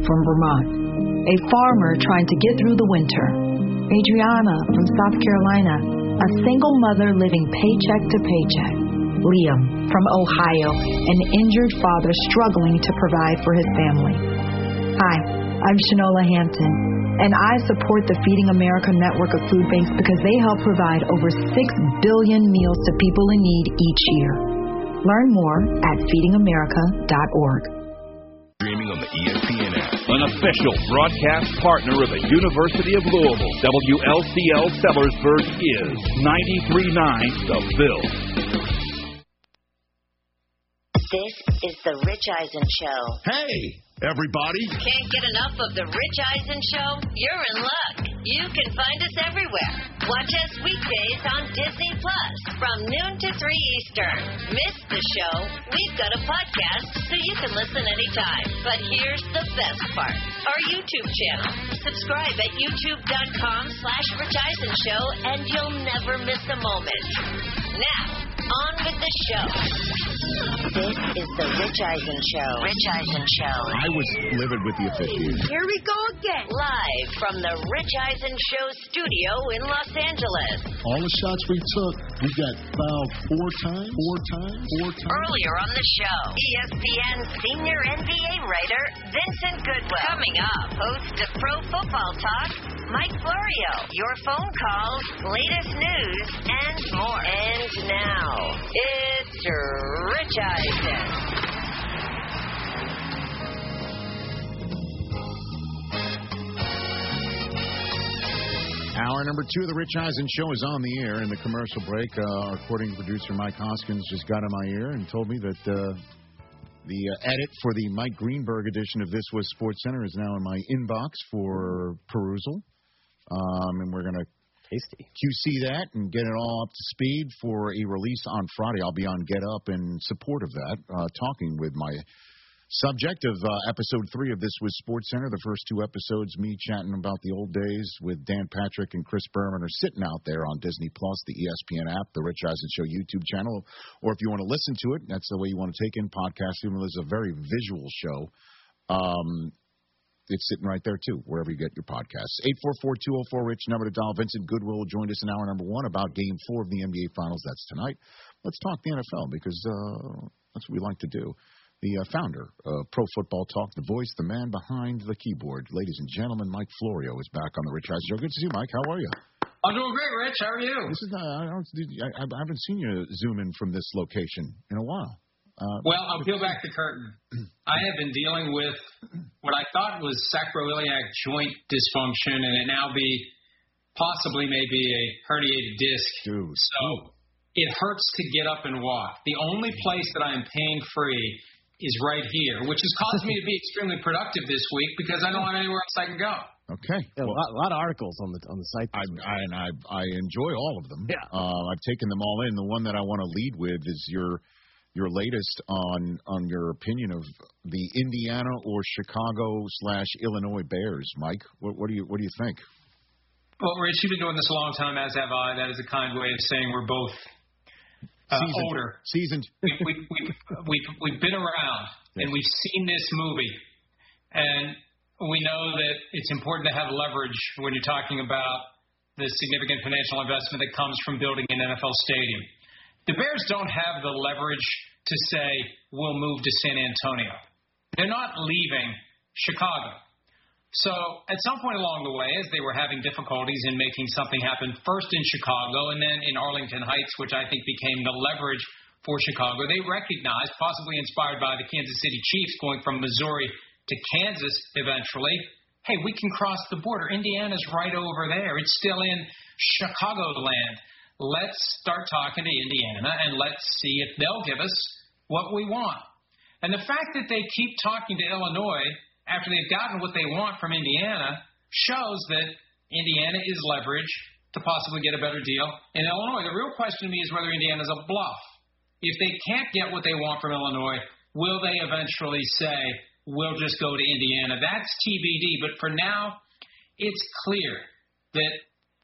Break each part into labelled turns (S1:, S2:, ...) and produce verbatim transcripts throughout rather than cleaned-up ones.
S1: from Vermont, a farmer trying to get through the winter. Adriana from South Carolina, a single mother living paycheck to paycheck. Liam from Ohio, an injured father struggling to provide for his family. Hi, I'm Shanola Hampton, and I support the Feeding America network of food banks because they help provide over six billion meals to people in need each year. Learn more at feeding america dot org.
S2: Streaming on the E S P N app, an official broadcast partner of the University of Louisville. W L C L Sellersburg is ninety-three point nine The Bill.
S3: This is the Rich Eisen Show.
S4: Hey, everybody.
S3: Can't get enough of the Rich Eisen Show? You're in luck. You can find us everywhere. Watch us weekdays on Disney Plus from noon to three Eastern. Miss the show? We've got a podcast so you can listen anytime. But here's the best part. Our YouTube channel. Subscribe at youtube.com slash Rich Eisen Show and you'll never miss a moment. Now, on with the show. This is the Rich Eisen Show. Rich Eisen Show.
S4: I was livid with the officiating.
S3: Here we go again. Live from the Rich Eisen Show studio in Los Angeles.
S4: All the shots we took, we got fouled four times, four times, four times.
S3: Earlier on the show, E S P N senior N B A writer Vincent Goodwill. Coming up, host of Pro Football Talk, Mike Florio. Your phone calls, latest news, and more. And now, it's Rich Eisen.
S4: Hour number two of the Rich Eisen Show is on the air. In the commercial break, uh, our recording producer Mike Hoskins just got in my ear and told me that uh, the uh, edit for the Mike Greenberg edition of This Was Sports Center is now in my inbox for perusal. Um, and we're going to
S5: Tasty.
S4: Q C that and get it all up to speed for a release on Friday. I'll be on Get Up in support of that, uh, talking with my subject of uh, episode three of This Was Sports Center. The first two episodes, me chatting about the old days with Dan Patrick and Chris Berman, are sitting out there on Disney Plus, the E S P N app, the Rich Eisen Show YouTube channel. Or if you want to listen to it, that's the way you want to take in podcasting. It's a very visual show. Um, It's sitting right there, too, wherever you get your podcasts. eight four four, two oh four, RICH, number to dial. Vincent Goodwill joined us in hour number one about game four of the N B A Finals. That's tonight. Let's talk the N F L because uh, that's what we like to do. The uh, founder of Pro Football Talk, the voice, the man behind the keyboard. Ladies and gentlemen, Mike Florio is back on the Rich Eisen Show. Good to see you, Mike. How are you?
S6: I'm doing great, Rich. How are you?
S4: This is uh, I, don't, I, I haven't seen you zoom in from this location in a while. Uh,
S6: well, I'll peel back the curtain. I have been dealing with what I thought was sacroiliac joint dysfunction, and it now be possibly maybe a herniated disc.
S4: Dude.
S6: So it hurts to get up and walk. The only place that I am pain-free is right here, which has caused me to be extremely productive this week because I don't have anywhere else I can go.
S4: Okay.
S5: Yeah, well, a, lot, a lot of articles on the on the site.
S4: I, I, and I, I enjoy all of them.
S5: Yeah.
S4: Uh, I've taken them all in. The one that I want to lead with is your your latest on on your opinion of the Indiana or Chicago slash Illinois Bears, Mike. What, what do you what do you think?
S6: Well, Rich, you've been doing this a long time, as have I. That is a kind way of saying we're both uh,
S4: Seasoned.
S6: older.
S4: Seasoned.
S6: we, we, we, we've, we've been around, and we've seen this movie. And we know that it's important to have leverage when you're talking about the significant financial investment that comes from building an N F L stadium. The Bears don't have the leverage to say, we'll move to San Antonio. They're not leaving Chicago. So at some point along the way, as they were having difficulties in making something happen, first in Chicago and then in Arlington Heights, which I think became the leverage for Chicago, they recognized, possibly inspired by the Kansas City Chiefs going from Missouri to Kansas eventually, hey, we can cross the border. Indiana's right over there. It's still in Chicagoland. Let's start talking to Indiana, and let's see if they'll give us what we want. And the fact that they keep talking to Illinois after they've gotten what they want from Indiana shows that Indiana is leverage to possibly get a better deal in Illinois. The real question to me is whether Indiana's a bluff. If they can't get what they want from Illinois, will they eventually say, we'll just go to Indiana? That's T B D. But for now, it's clear that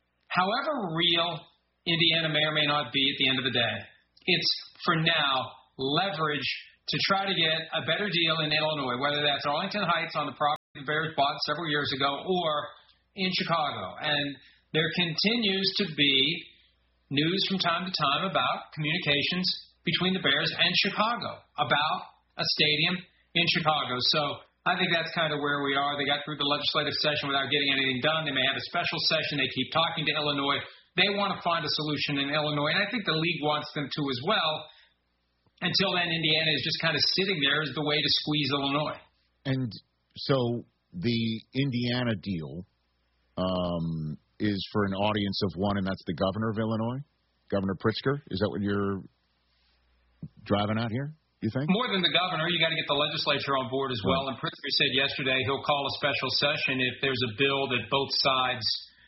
S6: however real Indiana may or may not be at the end of the day, it's, for now, leverage to try to get a better deal in Illinois, whether that's Arlington Heights on the property the Bears bought several years ago or in Chicago. And there continues to be news from time to time about communications between the Bears and Chicago about a stadium in Chicago. So I think that's kind of where we are. They got through the legislative session without getting anything done. They may have a special session. They keep talking to Illinois. They want to find a solution in Illinois, and I think the league wants them to as well. Until then, Indiana is just kind of sitting there as the way to squeeze Illinois.
S4: And so the Indiana deal um, is for an audience of one, and that's the governor of Illinois, Governor Pritzker. Is that what you're driving at here, you think?
S6: More than the governor, you got to get the legislature on board as well. And Pritzker said yesterday he'll call a special session if there's a bill that both sides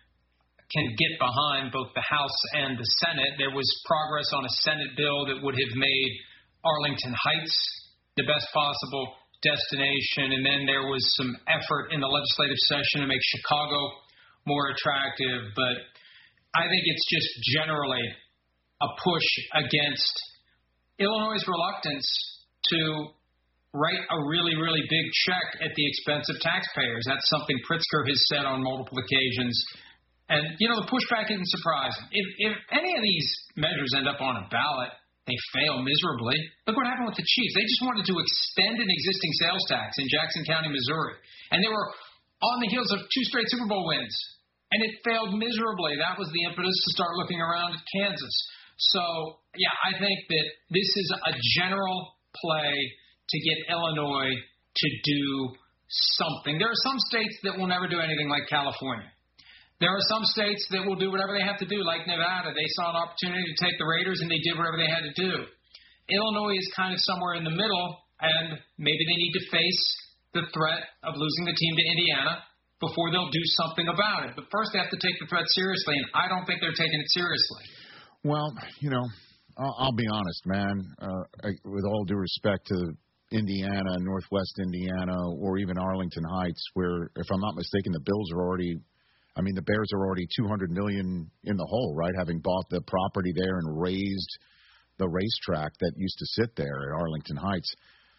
S6: can get behind, both the House and the Senate. There was progress on a Senate bill that would have made Arlington Heights the best possible destination, and then there was some effort in the legislative session to make Chicago more attractive. But I think it's just generally a push against Illinois' reluctance to write a really, really big check at the expense of taxpayers. That's something Pritzker has said on multiple occasions. And, you know, the pushback isn't surprising. If, if any of these measures end up on a ballot, they fail miserably. Look what happened with the Chiefs. They just wanted to extend an existing sales tax in Jackson County, Missouri. And they were on the heels of two straight Super Bowl wins. And it failed miserably. That was the impetus to start looking around at Kansas. So, yeah, I think that this is a general play to get Illinois to do something. There are some states that will never do anything like California. There are some states that will do whatever they have to do, like Nevada. They saw an opportunity to take the Raiders, and they did whatever they had to do. Illinois is kind of somewhere in the middle, and maybe they need to face the threat of losing the team to Indiana before they'll do something about it. But first, they have to take the threat seriously, and I don't think they're taking it seriously.
S4: Well, you know, I'll, I'll be honest, man. Uh, I, with all due respect to Indiana, Northwest Indiana, or even Arlington Heights, where, if I'm not mistaken, the Bills are already – I mean, the Bears are already two hundred million dollars in the hole, right, having bought the property there and raised the racetrack that used to sit there at Arlington Heights.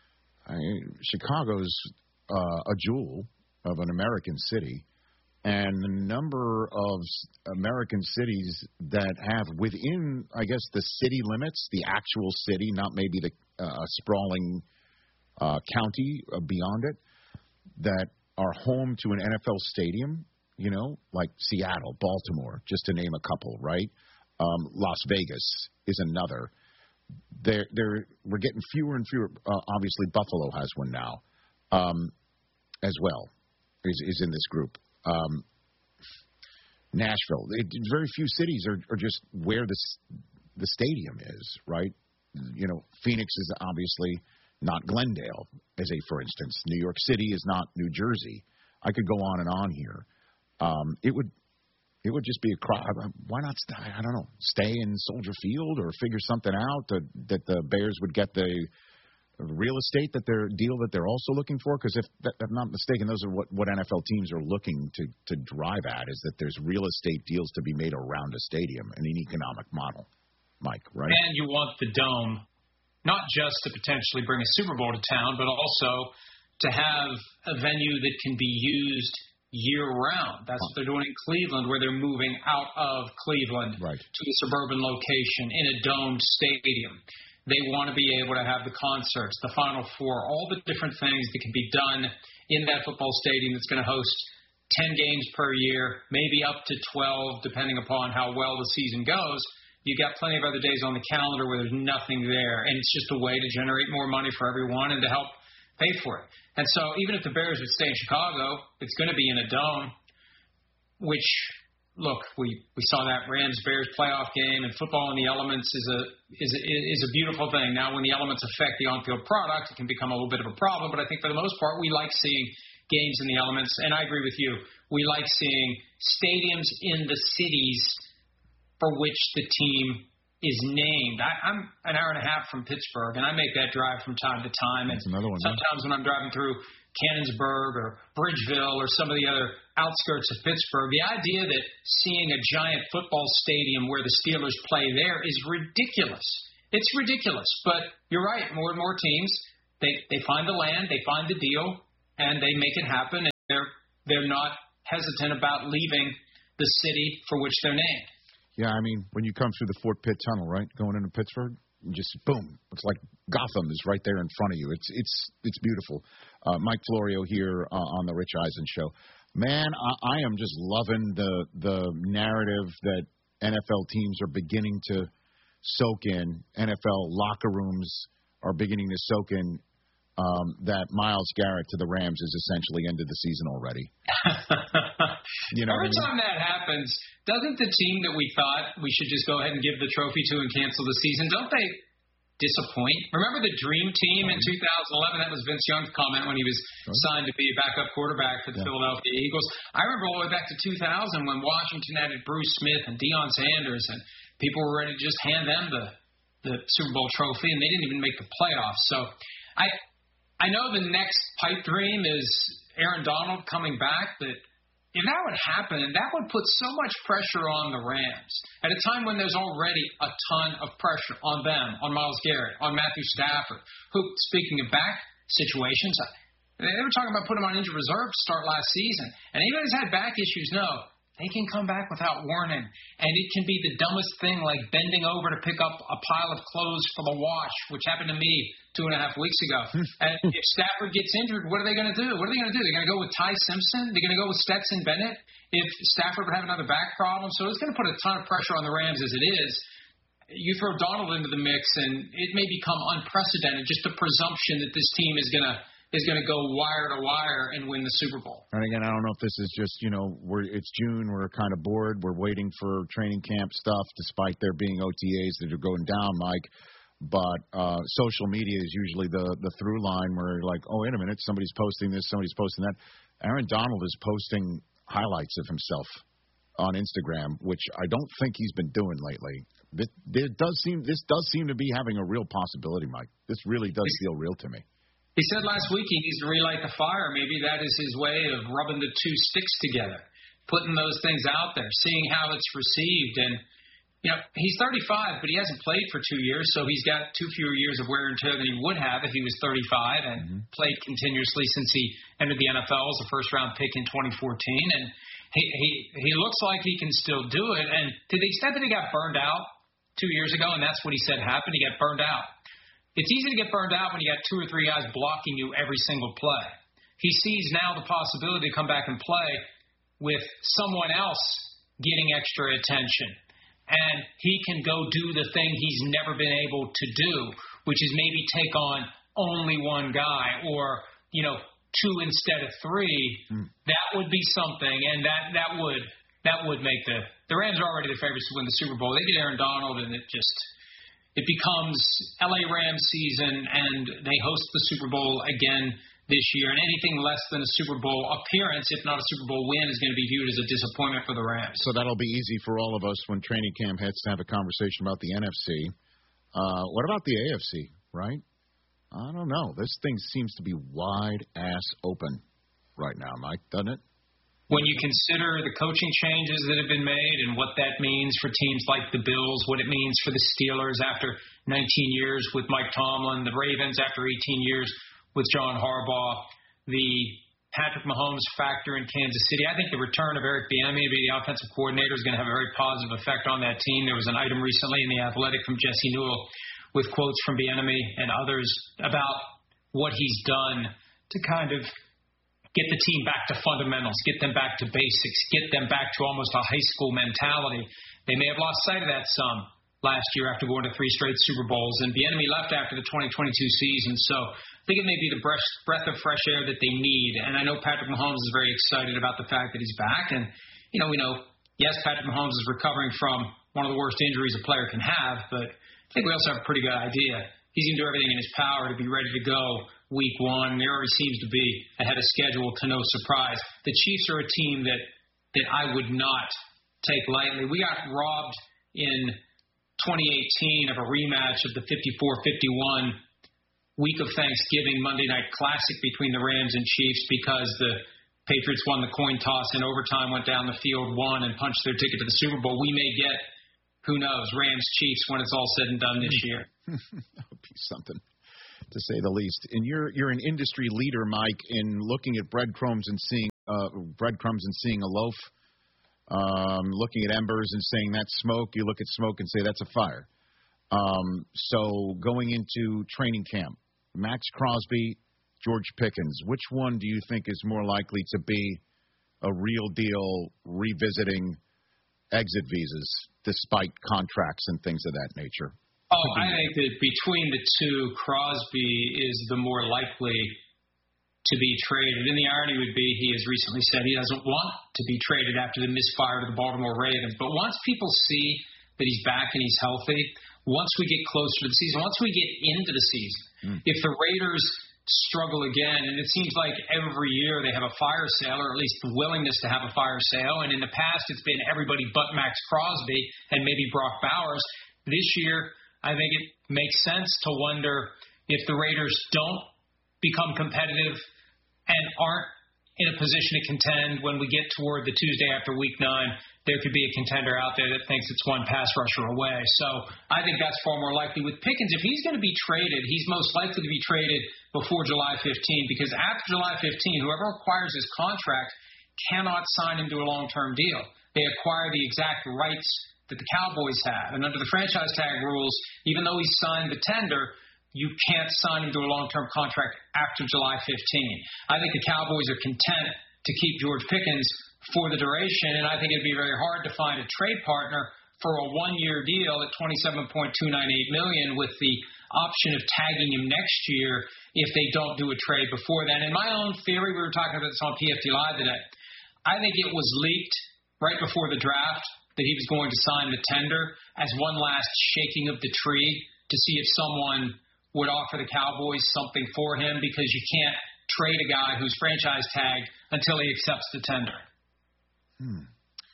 S4: I mean, Chicago's uh, a jewel of an American city, and the number of American cities that have within, I guess, the city limits, the actual city, not maybe the uh, sprawling uh, county beyond it, that are home to an N F L stadium. You know, like Seattle, Baltimore, just to name a couple, right? Um, Las Vegas is another. They're, they're, we're getting fewer and fewer. Uh, obviously, Buffalo has one now um, as well, is, is in this group. Um, Nashville. It, very few cities are, are just where the, the stadium is, right? You know, Phoenix is obviously not Glendale, as a for instance. New York City is not New Jersey. I could go on and on here. Um, it would it would just be a cry. Why not stay, I don't know, stay in Soldier Field or figure something out to, that the Bears would get the real estate that they're deal that they're also looking for? Because if, if I'm not mistaken, those are what, what N F L teams are looking to, to drive at, is that there's real estate deals to be made around a stadium and an economic model, Mike, right?
S6: And you want the Dome not just to potentially bring a Super Bowl to town, but also to have a venue that can be used year-round. That's what they're doing in Cleveland, where they're moving out of Cleveland
S4: right.
S6: to a suburban location in a domed stadium. They want to be able to have the concerts, the Final Four, all the different things that can be done in that football stadium that's going to host ten games per year, maybe up to twelve, depending upon how well the season goes. You got plenty of other days on the calendar where there's nothing there, and it's just a way to generate more money for everyone and to help pay for it. And so even if the Bears would stay in Chicago, it's going to be in a dome, which, look, we, we saw that Rams-Bears playoff game, and football in the elements is a, is, a, is a beautiful thing. Now, when the elements affect the on-field product, it can become a little bit of a problem, but I think for the most part, we like seeing games in the elements, and I agree with you. We like seeing stadiums in the cities for which the team is named. I, I'm an hour and a half from Pittsburgh, and I make that drive from time to time. And
S4: That's another one.
S6: Sometimes when I'm driving through Cannonsburg or Bridgeville or some of the other outskirts of Pittsburgh, the idea that seeing a giant football stadium where the Steelers play there is ridiculous. It's ridiculous. But you're right. More and more teams they, they find the land, they find the deal, and they make it happen, and they're they're not hesitant about leaving the city for which they're named.
S4: Yeah, I mean, when you come through the Fort Pitt Tunnel, right, going into Pittsburgh, you just boom, it's like Gotham is right there in front of you. It's it's it's beautiful. Uh, Mike Florio here uh, on the Rich Eisen Show. Man, I, I am just loving the the narrative that N F L teams are beginning to soak in. N F L locker rooms are beginning to soak in. Um, that Myles Garrett to the Rams is essentially ended the season already. You know,
S6: every
S4: I mean?
S6: time that happens, doesn't the team that we thought we should just go ahead and give the trophy to and cancel the season, don't they disappoint? Remember the dream team in two thousand eleven? That was Vince Young's comment when he was signed to be a backup quarterback for the yeah. Philadelphia Eagles. I remember all the way back to two thousand when Washington added Bruce Smith and Deion Sanders, and people were ready to just hand them the, the Super Bowl trophy, and they didn't even make the playoffs. So I I know the next pipe dream is Aaron Donald coming back, but if that would happen, that would put so much pressure on the Rams at a time when there's already a ton of pressure on them, on Myles Garrett, on Matthew Stafford, who, speaking of back situations, they were talking about putting him on injured reserve to start last season. And anybody who's had back issues know they can come back without warning. And it can be the dumbest thing, like bending over to pick up a pile of clothes for the wash, which happened to me two and a half weeks ago. And if Stafford gets injured, what are they going to do? What are they going to do? They're going to go with Ty Simpson? They're going to go with Stetson Bennett if Stafford would have another back problem? So it's going to put a ton of pressure on the Rams as it is. You throw Donald into the mix, and it may become unprecedented, just the presumption that this team is going to is going to go wire to wire and win the Super Bowl.
S4: And again, I don't know if this is just, you know, we're it's June, we're kind of bored, we're waiting for training camp stuff, despite there being O T As that are going down, Mike. But uh, social media is usually the the through line where you're like, oh, wait a minute, somebody's posting this, somebody's posting that. Aaron Donald is posting highlights of himself on Instagram, which I don't think he's been doing lately. This, this does seem this does seem to be having a real possibility, Mike. This really does feel real to me.
S6: He said last week he needs to relight the fire. Maybe that is his way of rubbing the two sticks together, putting those things out there, seeing how it's received. And, you know, he's thirty-five, but he hasn't played for two years, so he's got two fewer years of wear and tear than he would have if he was thirty-five and mm-hmm. played continuously since he entered the N F L as a first-round pick in twenty fourteen. And he, he, he looks like he can still do it. And to the extent that he got burned out two years ago, and that's what he said happened, he got burned out. It's easy to get burned out when you got two or three guys blocking you every single play. He sees now the possibility to come back and play with someone else getting extra attention. And he can go do the thing he's never been able to do, which is maybe take on only one guy or, you know, two instead of three. Mm. That would be something, and that, that would that would make the – the Rams are already the favorites to win the Super Bowl. They get Aaron Donald, and it just – it becomes L A Rams season, and they host the Super Bowl again this year. And anything less than a Super Bowl appearance, if not a Super Bowl win, is going to be viewed as a disappointment for the Rams.
S4: So that'll be easy for all of us when training camp hits to have a conversation about the N F C. Uh, what about the A F C, right? I don't know. This thing seems to be wide-ass open right now, Mike, doesn't it?
S6: When you consider the coaching changes that have been made and what that means for teams like the Bills, what it means for the Steelers after nineteen years with Mike Tomlin, the Ravens after eighteen years with John Harbaugh, the Patrick Mahomes factor in Kansas City, I think the return of Eric Bieniemy to be the offensive coordinator is going to have a very positive effect on that team. There was an item recently in The Athletic from Jesse Newell with quotes from Bieniemy and others about what he's done to kind of get the team back to fundamentals, get them back to basics, get them back to almost a high school mentality. They may have lost sight of that some last year after going to three straight Super Bowls, and Bieniemy left after the twenty twenty-two season. So I think it may be the breath, breath of fresh air that they need. And I know Patrick Mahomes is very excited about the fact that he's back. And, you know, we know, yes, Patrick Mahomes is recovering from one of the worst injuries a player can have, but I think we also have a pretty good idea. He's going to do everything in his power to be ready to go week one. There already seems to be ahead of schedule to no surprise. The Chiefs are a team that, that I would not take lightly. We got robbed in twenty eighteen of a rematch of the fifty-four fifty-one week of Thanksgiving Monday Night Classic between the Rams and Chiefs because the Patriots won the coin toss in overtime, went down the field, won, and punched their ticket to the Super Bowl. We may get, who knows, Rams Chiefs when it's all said and done this year.
S4: That would be something. to say the least. And you're you're an industry leader, Mike, in looking at breadcrumbs and seeing uh, breadcrumbs and seeing a loaf, um, looking at embers and saying that's smoke. You look at smoke and say that's a fire. Um, so going into training camp, Max Crosby, George Pickens, which one do you think is more likely to be a real deal revisiting exit visas despite contracts and things of that nature?
S6: Oh, I think that between the two, Crosby is the more likely to be traded. And the irony would be he has recently said he doesn't want to be traded after the misfire to the Baltimore Ravens. But once people see that he's back and he's healthy, once we get closer to the season, once we get into the season, mm. if the Raiders struggle again, and it seems like every year they have a fire sale, or at least the willingness to have a fire sale, and in the past it's been everybody but Max Crosby and maybe Brock Bowers. This year, I think it makes sense to wonder if the Raiders don't become competitive and aren't in a position to contend when we get toward the Tuesday after week nine, there could be a contender out there that thinks it's one pass rusher away. So I think that's far more likely. With Pickens, if he's going to be traded, he's most likely to be traded before July fifteenth, because after July fifteenth, whoever acquires his contract cannot sign him to a long-term deal. They acquire the exact rights that the Cowboys have. And under the franchise tag rules, even though he signed the tender, you can't sign him to a long-term contract after July fifteenth. I think the Cowboys are content to keep George Pickens for the duration, and I think it'd be very hard to find a trade partner for a one-year deal at twenty-seven point two nine eight million dollars with the option of tagging him next year if they don't do a trade before then. In my own theory, we were talking about this on P F T Live today, I think it was leaked right before the draft that he was going to sign the tender as one last shaking of the tree to see if someone would offer the Cowboys something for him, because you can't trade a guy who's franchise tagged until he accepts the tender.
S4: Hmm.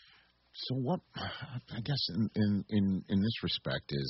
S4: So what, I guess in, in, in, in this respect is,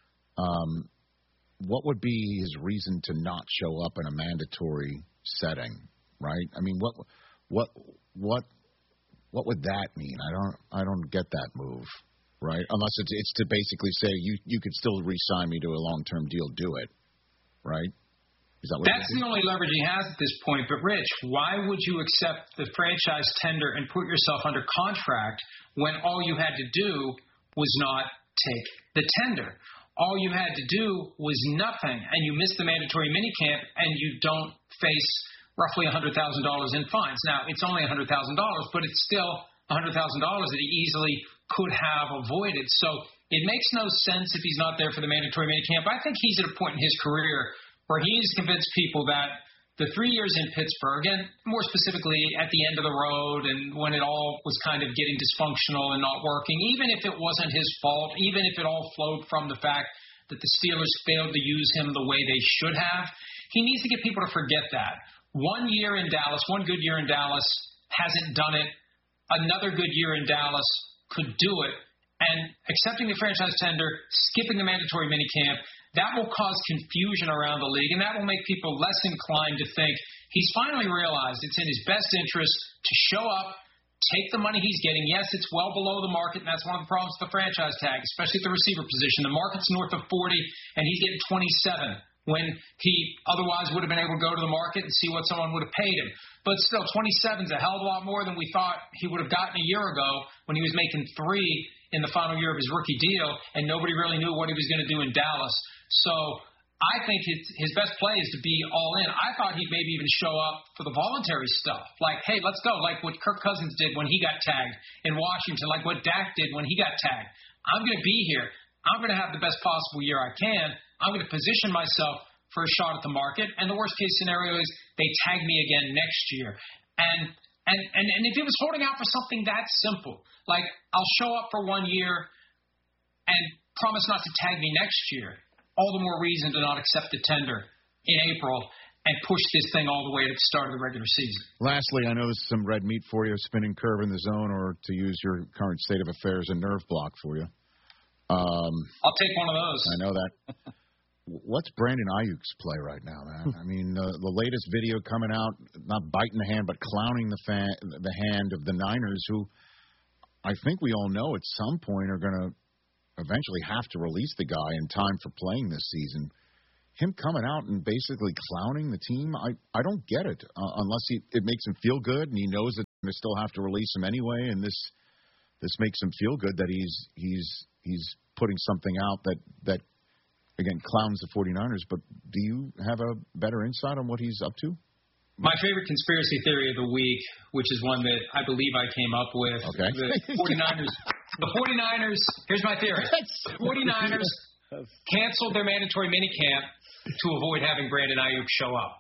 S4: um, what would be his reason to not show up in a mandatory setting, right? I mean, what, what, what, what would that mean? I don't, I don't get that move, right? Unless it's, it's to basically say you, you could still re-sign me to a long-term deal, do it, right? Is that what
S6: That's the only leverage he has at this point. But, Rich, why would you accept the franchise tender and put yourself under contract when all you had to do was not take the tender? All you had to do was nothing, and you missed the mandatory minicamp, and you don't face roughly one hundred thousand dollars in fines. Now, it's only one hundred thousand dollars, but it's still one hundred thousand dollars that he easily could have avoided. So it makes no sense if he's not there for the mandatory minicamp. I think he's at a point in his career where he needs to convince people that the three years in Pittsburgh, and more specifically at the end of the road and when it all was kind of getting dysfunctional and not working, even if it wasn't his fault, even if it all flowed from the fact that the Steelers failed to use him the way they should have, he needs to get people to forget that. One year in Dallas, one good year in Dallas hasn't done it. Another good year in Dallas could do it. And accepting the franchise tender, skipping the mandatory minicamp, that will cause confusion around the league, and that will make people less inclined to think he's finally realized it's in his best interest to show up, take the money he's getting. Yes, it's well below the market, and that's one of the problems with the franchise tag, especially at the receiver position. The market's north of forty, and he's getting twenty-seven when he otherwise would have been able to go to the market and see what someone would have paid him. But still, twenty-seven is a hell of a lot more than we thought he would have gotten a year ago when he was making three in the final year of his rookie deal, and nobody really knew what he was going to do in Dallas. So I think his, his best play is to be all in. I thought he'd maybe even show up for the voluntary stuff, like, hey, let's go, like what Kirk Cousins did when he got tagged in Washington, like what Dak did when he got tagged. I'm going to be here. I'm going to have the best possible year I can. I'm going to position myself for a shot at the market. And the worst-case scenario is they tag me again next year. And, and, and, and if he was holding out for something that simple, like I'll show up for one year and promise not to tag me next year, all the more reason to not accept the tender in April and push this thing all the way to the start of the regular season.
S4: Lastly, I know this is some red meat for you, spinning curve in the zone, or to use your current state of affairs, a nerve block for you. Um,
S6: I'll take one of those.
S4: I know that. What's Brandon Ayuk's play right now, man? I mean, uh, the latest video coming out, not biting the hand, but clowning the fan, the hand of the Niners, who I think we all know at some point are going to eventually have to release the guy in time for playing this season. him coming out and basically clowning the team, I, I don't get it. Uh, unless he, it makes him feel good, and he knows that they still have to release him anyway, and this this makes him feel good that he's he's he's putting something out that, that again, clowns the 49ers. But do you have a better insight on what he's up to?
S6: My favorite conspiracy theory of the week, which is one that I believe I came up with.
S4: Okay.
S6: The 49ers, the 49ers, here's my theory. The 49ers canceled their mandatory minicamp to avoid having Brandon Ayuk show up.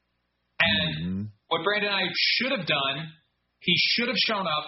S6: And mm-hmm. what Brandon Ayuk should have done, he should have shown up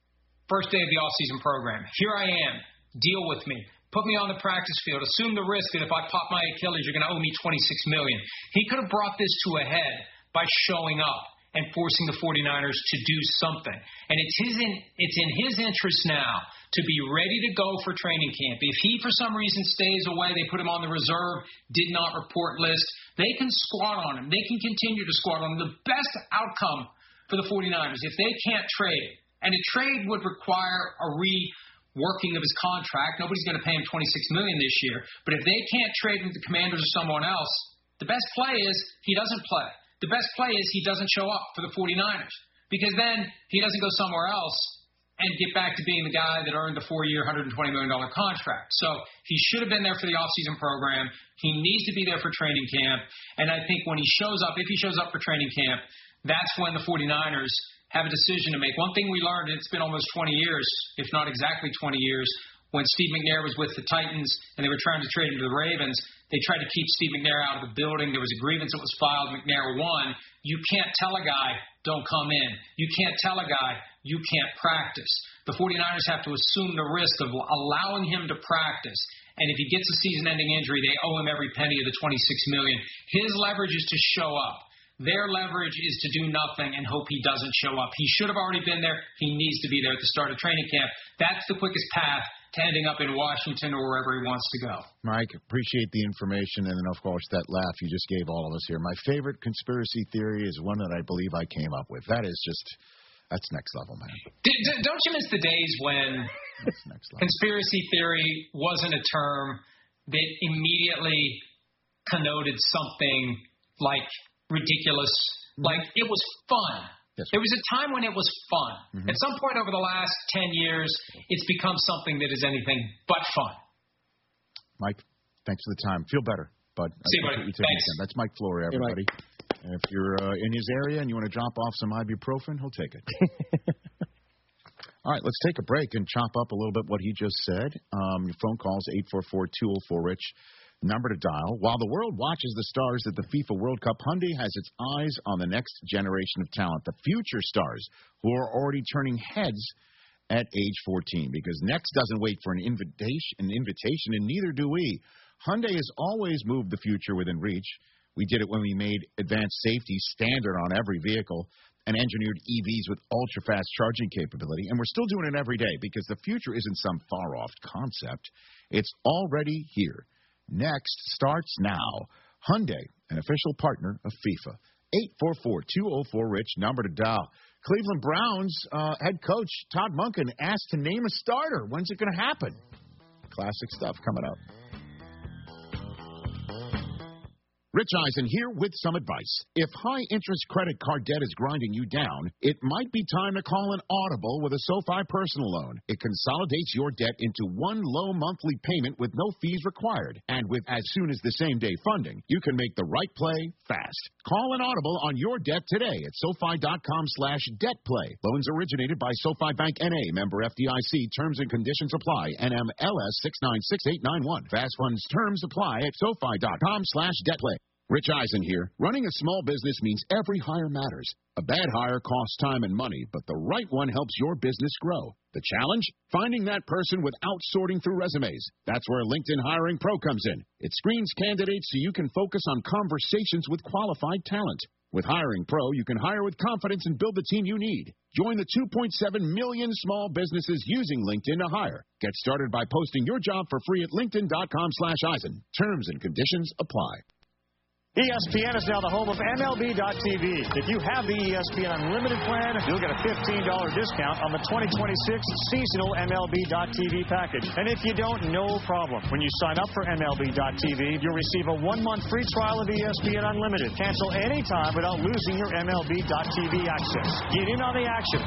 S6: first day of the offseason program. Here I am. Deal with me. Put me on the practice field. Assume the risk that if I pop my Achilles, you're going to owe me twenty-six million dollars. He could have brought this to a head by showing up and forcing the 49ers to do something. And it's his in, it's in his interest now to be ready to go for training camp. If he, for some reason, stays away, they put him on the reserve, did not report list, they can squat on him. They can continue to squat on him. The best outcome for the 49ers, if they can't trade, and a trade would require a reworking of his contract. Nobody's going to pay him twenty-six million dollars this year. But if they can't trade with the Commanders or someone else, the best play is he doesn't play. The best play is he doesn't show up for the 49ers, because then he doesn't go somewhere else and get back to being the guy that earned the four-year, one hundred twenty million dollars contract. So he should have been there for the offseason program. He needs to be there for training camp. And I think when he shows up, if he shows up for training camp, that's when the 49ers have a decision to make. One thing we learned, it's been almost twenty years, if not exactly twenty years, when Steve McNair was with the Titans and they were trying to trade him to the Ravens, they tried to keep Steve McNair out of the building. There was a grievance that was filed. McNair won. You can't tell a guy, don't come in. You can't tell a guy, you can't practice. The 49ers have to assume the risk of allowing him to practice. And if he gets a season-ending injury, they owe him every penny of the twenty-six million dollars. His leverage is to show up. Their leverage is to do nothing and hope he doesn't show up. He should have already been there. He needs to be there at the start of training camp. That's the quickest path to ending up in Washington or wherever he wants to go.
S4: Mike, appreciate the information, and then, of course, that laugh you just gave all of us here. My favorite conspiracy theory is one that I believe I came up with. That is just, that's next level, man.
S6: D- d- don't you miss the days when conspiracy theory wasn't a term that immediately connoted something like ridiculous, like it was fun. Yes. There was a time when it was fun. Mm-hmm. At some point over the last ten years, it's become something that is anything but fun.
S4: Mike, thanks for the time. Feel better, bud.
S6: See you, buddy. You thanks.
S4: That's Mike Flory, everybody. Hey, and if you're uh, in his area and you want to drop off some ibuprofen, he'll take it. All right, let's take a break and chop up a little bit what he just said. Um, your phone calls, eight four four, two oh four, RICH. Number to dial. While the world watches the stars at the FIFA World Cup, Hyundai has its eyes on the next generation of talent, the future stars who are already turning heads at age fourteen, because next doesn't wait for an invitation, an invitation, and neither do we. Hyundai has always moved the future within reach. We did it when we made advanced safety standard on every vehicle and engineered E Vs with ultra-fast charging capability, and we're still doing it every day because the future isn't some far-off concept. It's already here. Next starts now. Hyundai, an official partner of FIFA. eight four four, two oh four, RICH, number to dial. Cleveland Browns uh, head coach Todd Monken asked to name a starter. When's it going to happen? Classic stuff coming up. Rich Eisen here with some advice. If high-interest credit card debt is grinding you down, it might be time to call an Audible with a SoFi personal loan. It consolidates your debt into one low monthly payment with no fees required. And with as soon as the same-day funding, you can make the right play fast. Call an Audible on your debt today at SoFi.com slash debt play. Loans originated by SoFi Bank N A, member F D I C. Terms and conditions apply. N M L S six nine six eight nine one. Fast funds terms apply at SoFi.com slash debt play. Rich Eisen here. Running a small business means every hire matters. A bad hire costs time and money, but the right one helps your business grow. The challenge? Finding that person without sorting through resumes. That's where LinkedIn Hiring Pro comes in. It screens candidates so you can focus on conversations with qualified talent. With Hiring Pro, you can hire with confidence and build the team you need. Join the two point seven million small businesses using LinkedIn to hire. Get started by posting your job for free at linkedin.com slash Eisen. Terms and conditions apply.
S7: E S P N is now the home of M L B dot T V. If you have the E S P N Unlimited plan, you'll get a fifteen dollars discount on the twenty twenty-six seasonal M L B dot T V package. And if you don't, no problem. When you sign up for M L B dot T V, you'll receive a one-month free trial of E S P N Unlimited. Cancel anytime without losing your M L B dot T V access. Get in on the action.